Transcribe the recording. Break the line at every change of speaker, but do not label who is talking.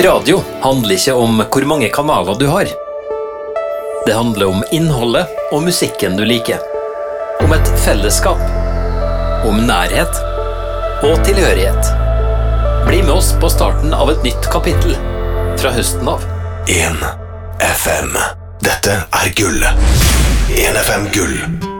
Radio handler ikke om hvor mange kanaler du har. Det handler om innholdet og musikken du liker. Om et fellesskap. Om nærhet og tilhørighet. Bli med oss på starten av et nytt kapittel fra høsten av.
1 FM. Dette er gull. 1 FM gull.